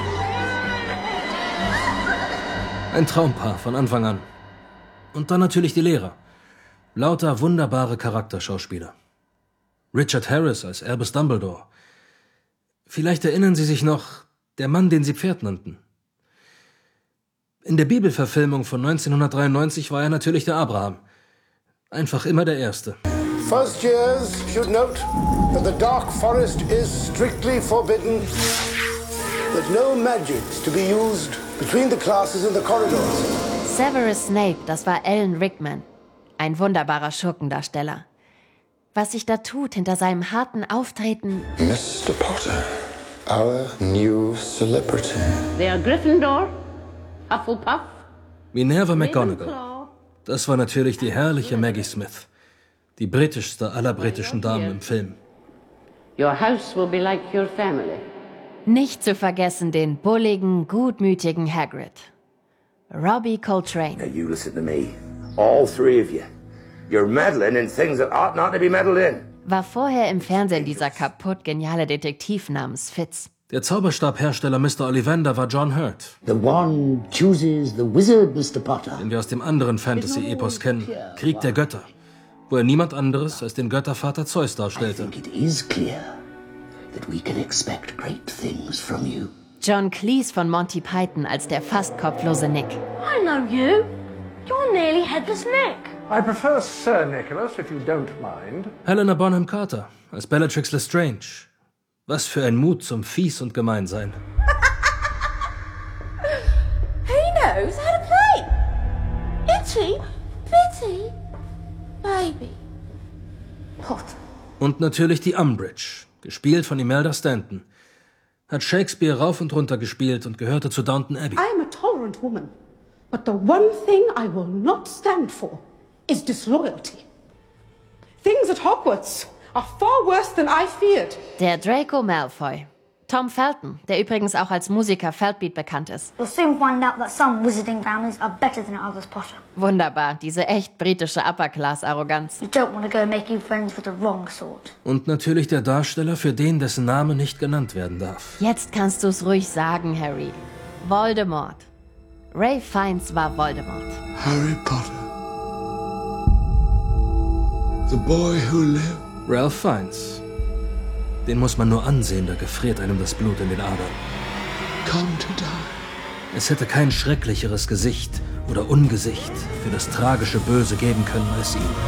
Ein Traumpaar von Anfang an. Und dann natürlich die Lehrer. Lauter wunderbare Charakterschauspieler. Richard Harris als Albus Dumbledore. Vielleicht erinnern Sie sich noch, der Mann, den sie Pferd nannten. In der Bibelverfilmung von neunzehnhundertdreiundneunzig war er natürlich der Abraham. Einfach immer der Erste. First years should note that the dark forest is strictly forbidden, that no magic's to be used between the classes in the corridors. Severus Snape, das war Alan Rickman. Ein wunderbarer Schurkendarsteller. Was sich da tut hinter seinem harten Auftreten. Mister Potter, our new celebrity. They are Gryffindor, Hufflepuff. Minerva McGonagall. Das war natürlich die herrliche Maggie Smith. Die britischste aller britischen Damen im Film. Your house will be like your family. Nicht zu vergessen den bulligen, gutmütigen Hagrid. Robbie Coltrane. Now you listen to me. All three of you. You're meddling in things that ought not to be meddled in. War vorher im Fernsehen dieser kaputt geniale Detektiv namens Fitz. Der Zauberstabhersteller Mister Ollivander war John Hurt. The one chooses the wizard, Mister Potter. Den wir aus dem anderen Fantasy-Epos kennen, Krieg der Götter, wo er niemand anderes als den Göttervater Zeus darstellte. I think it is clear that we can expect great things from you. John Cleese von Monty Python als der fast kopflose Nick. I know you. You're nearly headless Nick. I prefer Sir Nicholas, if you don't mind. Helena Bonham Carter als Bellatrix Lestrange. Was für ein Mut zum Fies und Gemeinsein. He knows how to play. Itchy, bitty, baby. Potter. Und natürlich die Umbridge, gespielt von Imelda Stanton. Hat Shakespeare rauf und runter gespielt und gehörte zu Downton Abbey. I am a tolerant woman, but the one thing I will not stand for is disloyalty. Things at Hogwarts are far worse than I feared. Der Draco Malfoy. Tom Felton, der übrigens auch als Musiker Feldbeat bekannt ist. You'll soon find out that some wizarding families are better than others, Potter. Wunderbar, diese echt britische Upper-Class-Arroganz. You don't want to go making friends with the wrong sort. Und natürlich der Darsteller, für den dessen Name nicht genannt werden darf. Jetzt kannst du's ruhig sagen, Harry. Voldemort. Ray Fiennes war Voldemort. Harry Potter. The boy who lived. Ralph Fiennes. Den muss man nur ansehen, da gefriert einem das Blut in den Adern. Come to die. Es hätte kein schrecklicheres Gesicht oder Ungesicht für das tragische Böse geben können als ihn.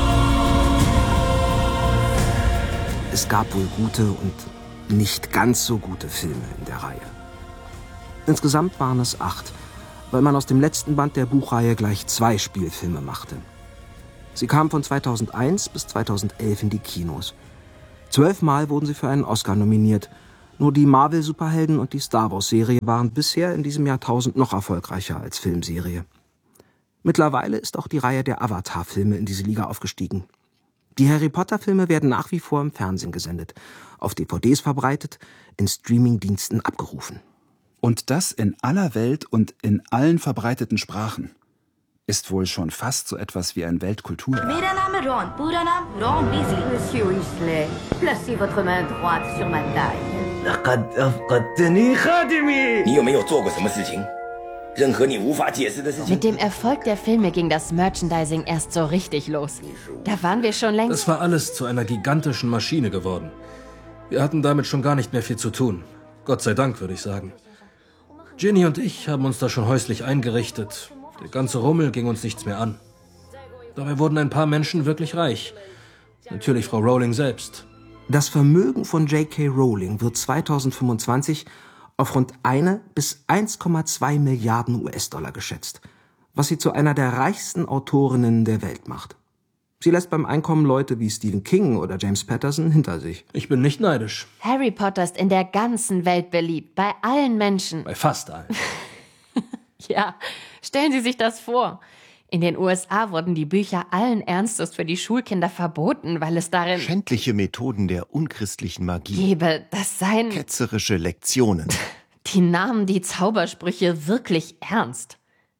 Es gab wohl gute und nicht ganz so gute Filme in der Reihe. Insgesamt waren es acht, weil man aus dem letzten Band der Buchreihe gleich zwei Spielfilme machte. Sie kamen von zweitausendeins bis zweitausendelf in die Kinos. Zwölfmal wurden sie für einen Oscar nominiert. Nur die Marvel-Superhelden und die Star-Wars-Serie waren bisher in diesem Jahrtausend noch erfolgreicher als Filmserie. Mittlerweile ist auch die Reihe der Avatar-Filme in diese Liga aufgestiegen. Die Harry-Potter-Filme werden nach wie vor im Fernsehen gesendet, auf D V Ds verbreitet, in Streaming-Diensten abgerufen. Und das in aller Welt und in allen verbreiteten Sprachen. Ist wohl schon fast so etwas wie ein Weltkulturerbe. Mein Name ist Ron, Bruder Name Ron Weasley. Monsieur Weasley, placez votre main droite sur ma taille. لقد أفقدتني خادمي. 你有没有做过什么事情？任何你无法解释的事情。 Mit dem Erfolg der Filme ging das Merchandising erst so richtig los. Da waren wir schon längst... Das war alles zu einer gigantischen Maschine geworden. Wir hatten damit schon gar nicht mehr viel zu tun. Gott sei Dank, würde ich sagen. Ginny und ich haben uns da schon häuslich eingerichtet. Der ganze Rummel ging uns nichts mehr an. Dabei wurden ein paar Menschen wirklich reich. Natürlich Frau Rowling selbst. Das Vermögen von J K Rowling wird zweitausendfünfundzwanzig auf rund eine bis eins Komma zwei Milliarden U S-Dollar geschätzt, was sie zu einer der reichsten Autorinnen der Welt macht. Sie lässt beim Einkommen Leute wie Stephen King oder James Patterson hinter sich. Ich bin nicht neidisch. Harry Potter ist in der ganzen Welt beliebt, bei allen Menschen. Bei fast allen. Ja, stellen Sie sich das vor. In den U S A wurden die Bücher allen Ernstes für die Schulkinder verboten, weil es darin... Schändliche Methoden der unchristlichen Magie. Gebe, das seien... Ketzerische Lektionen. Die nahmen die Zaubersprüche wirklich ernst.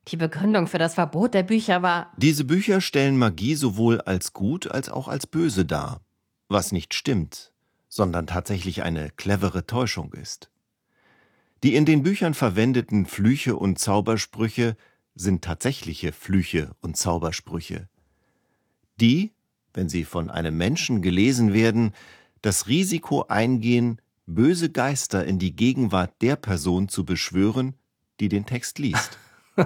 Die Begründung für das Verbot der Bücher war: Diese Bücher stellen Magie sowohl als gut als auch als böse dar, was nicht stimmt, sondern tatsächlich eine clevere Täuschung ist. Die in den Büchern verwendeten Flüche und Zaubersprüche sind tatsächliche Flüche und Zaubersprüche, die, wenn sie von einem Menschen gelesen werden, das Risiko eingehen, böse Geister in die Gegenwart der Person zu beschwören, die den Text liest.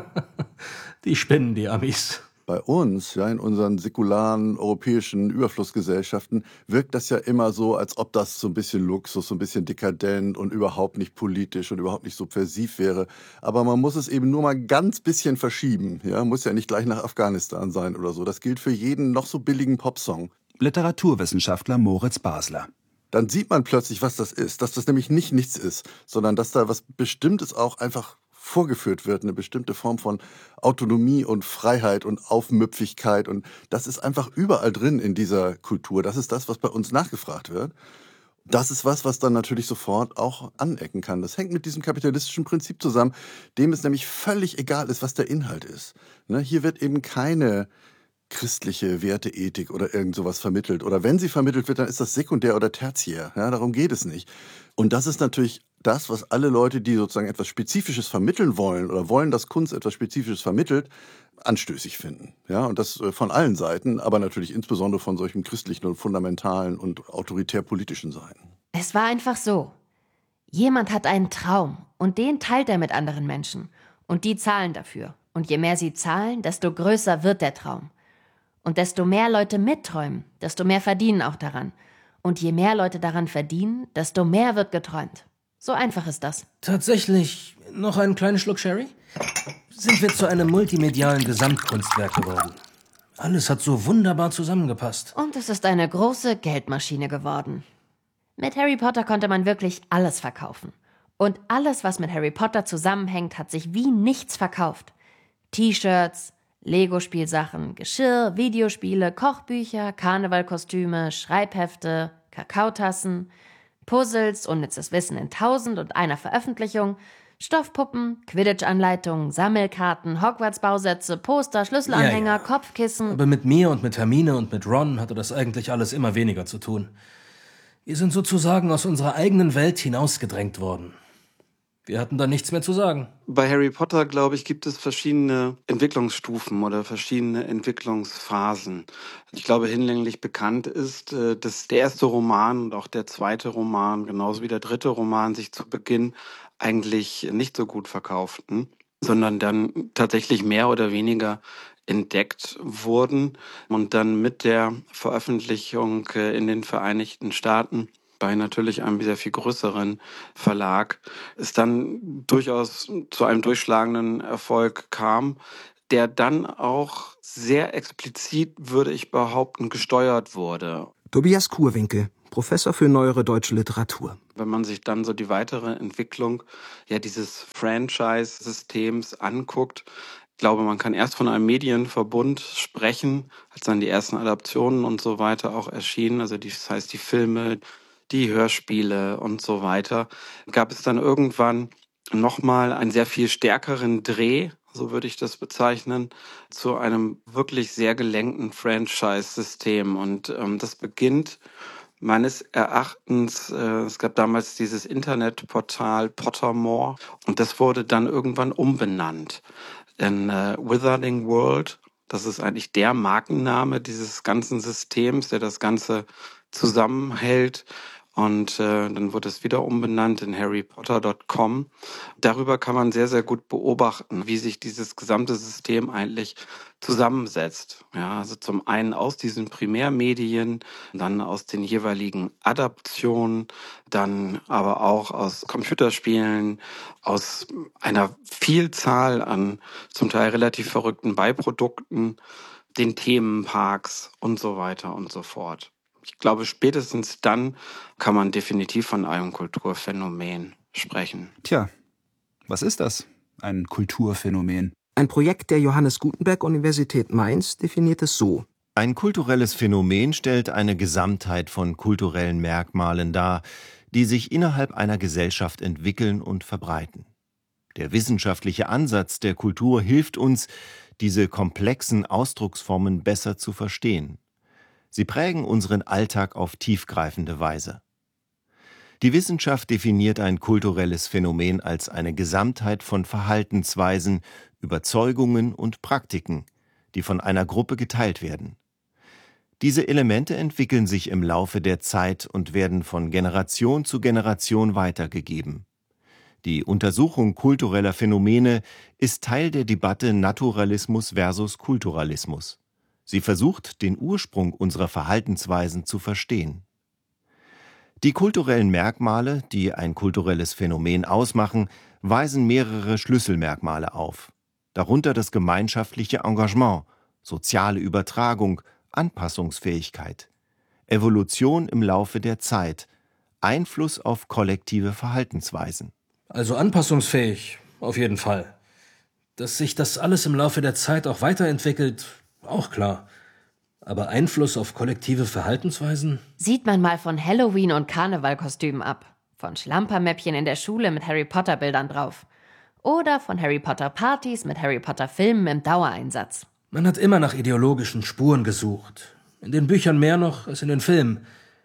Die spinnen, die Amis. Bei uns, ja, in unseren säkularen europäischen Überflussgesellschaften, wirkt das ja immer so, als ob das so ein bisschen Luxus, so ein bisschen dekadent und überhaupt nicht politisch und überhaupt nicht subversiv wäre. Aber man muss es eben nur mal ganz bisschen verschieben. Ja, muss ja nicht gleich nach Afghanistan sein oder so. Das gilt für jeden noch so billigen Popsong. Literaturwissenschaftler Moritz Basler. Dann sieht man plötzlich, was das ist. Dass das nämlich nicht nichts ist, sondern dass da was Bestimmtes auch einfach vorgeführt wird, eine bestimmte Form von Autonomie und Freiheit und Aufmüpfigkeit. Und das ist einfach überall drin in dieser Kultur. Das ist das, was bei uns nachgefragt wird. Das ist was, was dann natürlich sofort auch anecken kann. Das hängt mit diesem kapitalistischen Prinzip zusammen, dem es nämlich völlig egal ist, was der Inhalt ist. Ne? Hier wird eben keine christliche Werteethik oder irgend sowas vermittelt. Oder wenn sie vermittelt wird, dann ist das sekundär oder tertiär. Ja, darum geht es nicht. Und das ist natürlich das, was alle Leute, die sozusagen etwas Spezifisches vermitteln wollen oder wollen, dass Kunst etwas Spezifisches vermittelt, anstößig finden. Ja, und das von allen Seiten, aber natürlich insbesondere von solchen christlichen und fundamentalen und autoritär-politischen Seiten. Es war einfach so. Jemand hat einen Traum und den teilt er mit anderen Menschen. Und die zahlen dafür. Und je mehr sie zahlen, desto größer wird der Traum. Und desto mehr Leute mitträumen, desto mehr verdienen auch daran. Und je mehr Leute daran verdienen, desto mehr wird geträumt. So einfach ist das. Tatsächlich noch einen kleinen Schluck Sherry? Sind wir zu einem multimedialen Gesamtkunstwerk geworden. Alles hat so wunderbar zusammengepasst. Und es ist eine große Geldmaschine geworden. Mit Harry Potter konnte man wirklich alles verkaufen. Und alles, was mit Harry Potter zusammenhängt, hat sich wie nichts verkauft. T-Shirts, Lego-Spielsachen, Geschirr, Videospiele, Kochbücher, Karnevalkostüme, Schreibhefte, Kakaotassen, Puzzles, unnützes Wissen in tausend und einer Veröffentlichung, Stoffpuppen, Quidditch-Anleitungen, Sammelkarten, Hogwarts-Bausätze, Poster, Schlüsselanhänger, ja, ja. Kopfkissen. Aber mit mir und mit Hermine und mit Ron hatte das eigentlich alles immer weniger zu tun. Wir sind sozusagen aus unserer eigenen Welt hinausgedrängt worden. Wir hatten da nichts mehr zu sagen. Bei Harry Potter, glaube ich, gibt es verschiedene Entwicklungsstufen oder verschiedene Entwicklungsphasen. Ich glaube, hinlänglich bekannt ist, dass der erste Roman und auch der zweite Roman, genauso wie der dritte Roman, sich zu Beginn eigentlich nicht so gut verkauften, sondern dann tatsächlich mehr oder weniger entdeckt wurden und dann mit der Veröffentlichung in den Vereinigten Staaten bei natürlich einem sehr viel größeren Verlag es dann durchaus zu einem durchschlagenden Erfolg kam, der dann auch sehr explizit, würde ich behaupten, gesteuert wurde. Tobias Kurwinkel, Professor für neuere deutsche Literatur. Wenn man sich dann so die weitere Entwicklung ja dieses Franchise-Systems anguckt, ich glaube, man kann erst von einem Medienverbund sprechen, als dann die ersten Adaptionen und so weiter auch erschienen, also die, das heißt die Filme, die Hörspiele und so weiter, gab es dann irgendwann nochmal einen sehr viel stärkeren Dreh, so würde ich das bezeichnen, zu einem wirklich sehr gelenkten Franchise-System. Und ähm, das beginnt meines Erachtens, äh, es gab damals dieses Internetportal Pottermore und das wurde dann irgendwann umbenannt in äh, Wizarding World. Das ist eigentlich der Markenname dieses ganzen Systems, der das Ganze zusammenhält. Und äh, dann wurde es wieder umbenannt in harry potter Punkt com. Darüber kann man sehr, sehr gut beobachten, wie sich dieses gesamte System eigentlich zusammensetzt. Ja, also zum einen aus diesen Primärmedien, dann aus den jeweiligen Adaptionen, dann aber auch aus Computerspielen, aus einer Vielzahl an zum Teil relativ verrückten Beiprodukten, den Themenparks und so weiter und so fort. Ich glaube, spätestens dann kann man definitiv von einem Kulturphänomen sprechen. Tja, was ist das? Ein Kulturphänomen? Ein Projekt der Johannes Gutenberg Universität Mainz definiert es so. Ein kulturelles Phänomen stellt eine Gesamtheit von kulturellen Merkmalen dar, die sich innerhalb einer Gesellschaft entwickeln und verbreiten. Der wissenschaftliche Ansatz der Kultur hilft uns, diese komplexen Ausdrucksformen besser zu verstehen. Sie prägen unseren Alltag auf tiefgreifende Weise. Die Wissenschaft definiert ein kulturelles Phänomen als eine Gesamtheit von Verhaltensweisen, Überzeugungen und Praktiken, die von einer Gruppe geteilt werden. Diese Elemente entwickeln sich im Laufe der Zeit und werden von Generation zu Generation weitergegeben. Die Untersuchung kultureller Phänomene ist Teil der Debatte Naturalismus versus Kulturalismus. Sie versucht, den Ursprung unserer Verhaltensweisen zu verstehen. Die kulturellen Merkmale, die ein kulturelles Phänomen ausmachen, weisen mehrere Schlüsselmerkmale auf. Darunter das gemeinschaftliche Engagement, soziale Übertragung, Anpassungsfähigkeit, Evolution im Laufe der Zeit, Einfluss auf kollektive Verhaltensweisen. Also anpassungsfähig, auf jeden Fall. Dass sich das alles im Laufe der Zeit auch weiterentwickelt, auch klar. Aber Einfluss auf kollektive Verhaltensweisen? Sieht man mal von Halloween- und Karnevalkostümen ab. Von Schlampermäppchen in der Schule mit Harry-Potter-Bildern drauf. Oder von Harry-Potter-Partys mit Harry-Potter-Filmen im Dauereinsatz. Man hat immer nach ideologischen Spuren gesucht. In den Büchern mehr noch als in den Filmen.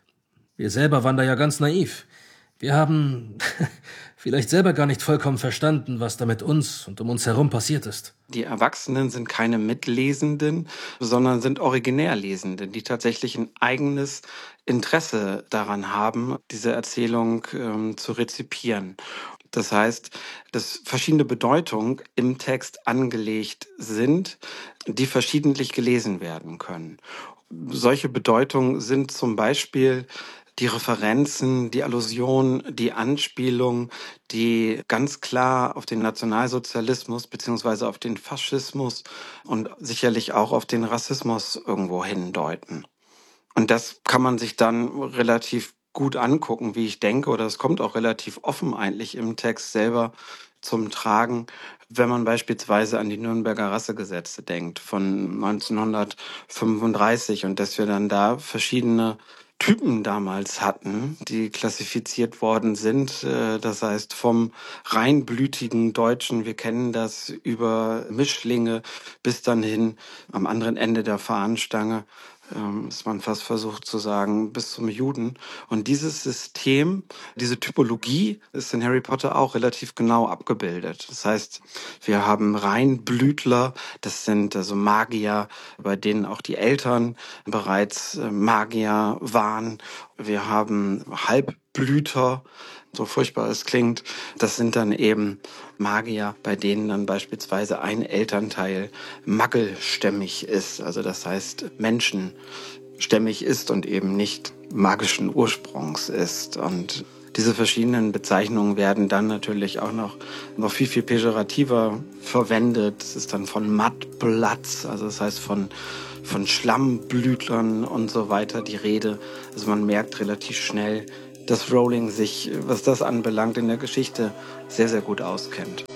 Wir selber waren da ja ganz naiv. Wir haben vielleicht selber gar nicht vollkommen verstanden, was da mit uns und um uns herum passiert ist. Die Erwachsenen sind keine Mitlesenden, sondern sind Originärlesende, die tatsächlich ein eigenes Interesse daran haben, diese Erzählung ähm, zu rezipieren. Das heißt, dass verschiedene Bedeutungen im Text angelegt sind, die verschiedentlich gelesen werden können. Solche Bedeutungen sind zum Beispiel die Referenzen, die Allusion, die Anspielung, die ganz klar auf den Nationalsozialismus beziehungsweise auf den Faschismus und sicherlich auch auf den Rassismus irgendwo hindeuten. Und das kann man sich dann relativ gut angucken, wie ich denke, oder es kommt auch relativ offen eigentlich im Text selber zum Tragen, wenn man beispielsweise an die Nürnberger Rassegesetze denkt von neunzehnhundertfünfunddreißig und dass wir dann da verschiedene Typen damals hatten, die klassifiziert worden sind. Das heißt vom reinblütigen Deutschen, wir kennen das, über Mischlinge bis dann hin am anderen Ende der Fahnenstange, ist man fast versucht zu sagen, bis zum Juden. Und dieses System, diese Typologie ist in Harry Potter auch relativ genau abgebildet. Das heißt, wir haben Reinblütler, das sind also Magier, bei denen auch die Eltern bereits Magier waren. Wir haben Halbblüter, so furchtbar es klingt, das sind dann eben Magier, bei denen dann beispielsweise ein Elternteil Maggelstämmig ist, also das heißt menschenstämmig ist und eben nicht magischen Ursprungs ist. Und diese verschiedenen Bezeichnungen werden dann natürlich auch noch, noch viel, viel pejorativer verwendet. Es ist dann von Mattplatz, also das heißt von von Schlammblütlern und so weiter die Rede. Also man merkt relativ schnell, dass Rowling sich, was das anbelangt, in der Geschichte sehr, sehr gut auskennt.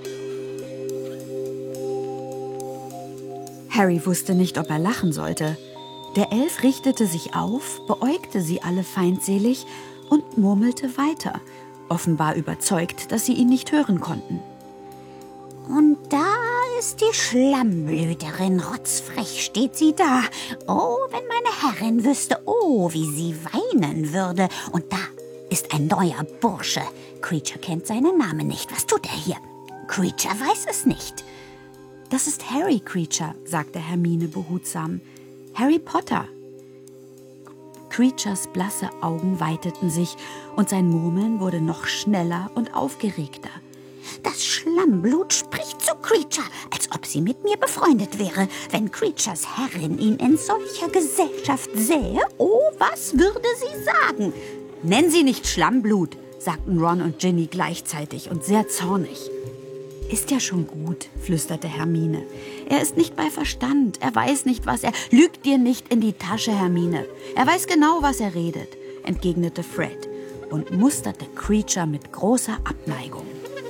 Harry wusste nicht, ob er lachen sollte. Der Elf richtete sich auf, beäugte sie alle feindselig und murmelte weiter, offenbar überzeugt, dass sie ihn nicht hören konnten. Und da ist die Schlammblüterin, rotzfrech steht sie da. Oh, wenn meine Herrin wüsste, oh, wie sie weinen würde. Und da ist ein neuer Bursche. Creature kennt seinen Namen nicht. Was tut er hier? Creature weiß es nicht. Das ist Harry Creature, sagte Hermine behutsam. Harry Potter. Creatures blasse Augen weiteten sich und sein Murmeln wurde noch schneller und aufgeregter. Das Schlammblut spricht zu Creature, als ob sie mit mir befreundet wäre. Wenn Creatures Herrin ihn in solcher Gesellschaft sähe, oh, was würde sie sagen? Nenn sie nicht Schlammblut, sagten Ron und Ginny gleichzeitig und sehr zornig. Ist ja schon gut, flüsterte Hermine. Er ist nicht bei Verstand, er weiß nicht, was er... Lüg dir nicht in die Tasche, Hermine. Er weiß genau, was er redet, entgegnete Fred und musterte Creature mit großer Abneigung.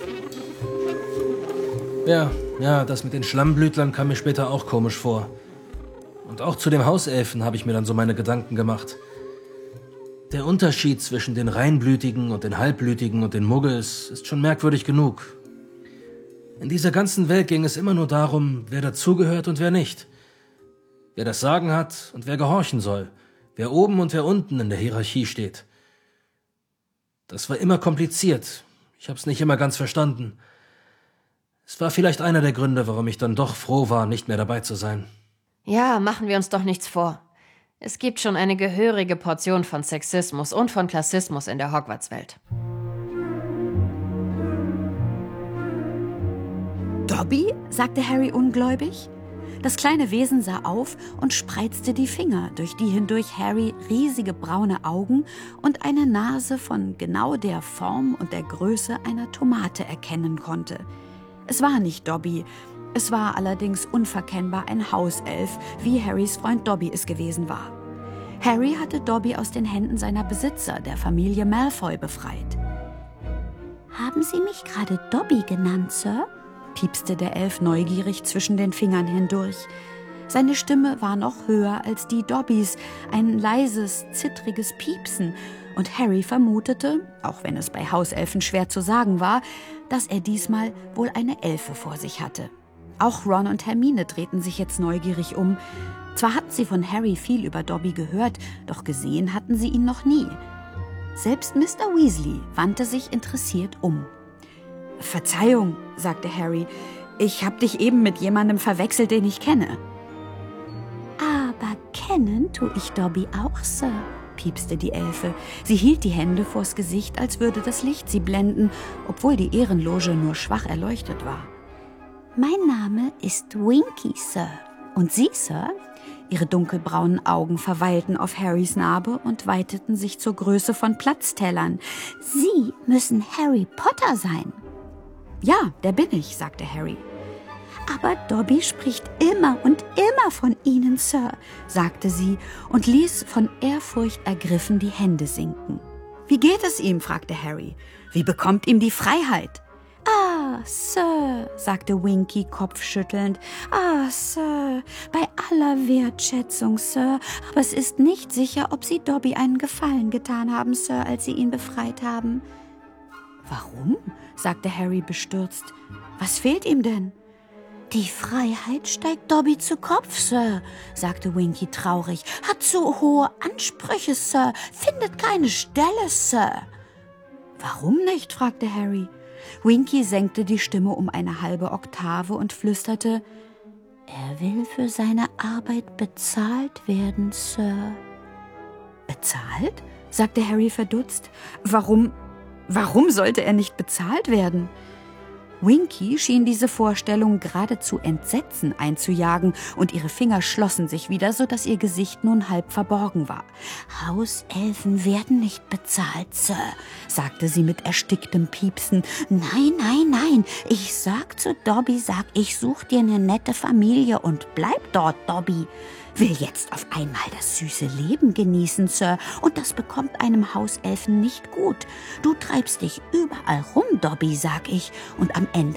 Ja, ja, das mit den Schlammblütlern kam mir später auch komisch vor. Und auch zu dem Hauselfen habe ich mir dann so meine Gedanken gemacht. Der Unterschied zwischen den Reinblütigen und den Halbblütigen und den Muggels ist schon merkwürdig genug. In dieser ganzen Welt ging es immer nur darum, wer dazugehört und wer nicht. Wer das Sagen hat und wer gehorchen soll. Wer oben und wer unten in der Hierarchie steht. Das war immer kompliziert. Ich habe es nicht immer ganz verstanden. Es war vielleicht einer der Gründe, warum ich dann doch froh war, nicht mehr dabei zu sein. Ja, machen wir uns doch nichts vor. Es gibt schon eine gehörige Portion von Sexismus und von Klassismus in der Hogwarts-Welt. Dobby? Sagte Harry ungläubig. Das kleine Wesen sah auf und spreizte die Finger, durch die hindurch Harry riesige braune Augen und eine Nase von genau der Form und der Größe einer Tomate erkennen konnte. Es war nicht Dobby, es war allerdings unverkennbar ein Hauself, wie Harrys Freund Dobby es gewesen war. Harry hatte Dobby aus den Händen seiner Besitzer, der Familie Malfoy, befreit. »Haben Sie mich gerade Dobby genannt, Sir?« piepste der Elf neugierig zwischen den Fingern hindurch. Seine Stimme war noch höher als die Dobbys, ein leises, zittriges Piepsen, und Harry vermutete, auch wenn es bei Hauselfen schwer zu sagen war, dass er diesmal wohl eine Elfe vor sich hatte. Auch Ron und Hermine drehten sich jetzt neugierig um. Zwar hatten sie von Harry viel über Dobby gehört, doch gesehen hatten sie ihn noch nie. Selbst Mister Weasley wandte sich interessiert um. »Verzeihung«, sagte Harry, »ich hab dich eben mit jemandem verwechselt, den ich kenne.« »Aber kennen tu ich Dobby auch, Sir«, piepste die Elfe. Sie hielt die Hände vors Gesicht, als würde das Licht sie blenden, obwohl die Ehrenloge nur schwach erleuchtet war. »Mein Name ist Winky, Sir. Und Sie, Sir?« Ihre dunkelbraunen Augen verweilten auf Harrys Narbe und weiteten sich zur Größe von Platztellern. »Sie müssen Harry Potter sein.« »Ja, der bin ich«, sagte Harry. »Aber Dobby spricht immer und immer von Ihnen, Sir«, sagte sie und ließ von Ehrfurcht ergriffen die Hände sinken. »Wie geht es ihm?« fragte Harry. »Wie bekommt ihm die Freiheit?« »Ah, Sir«, sagte Winky kopfschüttelnd. »Ah, Sir, bei aller Wertschätzung, Sir, aber es ist nicht sicher, ob Sie Dobby einen Gefallen getan haben, Sir, als Sie ihn befreit haben.« »Warum?« sagte Harry bestürzt. »Was fehlt ihm denn?« »Die Freiheit steigt Dobby zu Kopf, Sir«, sagte Winky traurig. »Hat zu hohe Ansprüche, Sir, findet keine Stelle, Sir.« »Warum nicht?« fragte Harry. Winky senkte die Stimme um eine halbe Oktave und flüsterte, »Er will für seine Arbeit bezahlt werden, Sir.« »Bezahlt?« sagte Harry verdutzt. »Warum, warum sollte er nicht bezahlt werden?« Winky schien diese Vorstellung geradezu Entsetzen einzujagen, und ihre Finger schlossen sich wieder, so dass ihr Gesicht nun halb verborgen war. »Hauselfen werden nicht bezahlt, Sir«, sagte sie mit ersticktem Piepsen. »Nein, nein, nein, ich sag zu Dobby, sag, ich such dir eine nette Familie und bleib dort, Dobby. Will jetzt auf einmal das süße Leben genießen, Sir, und das bekommt einem Hauselfen nicht gut. Du treibst dich überall rum, Dobby, sag ich, und am Ende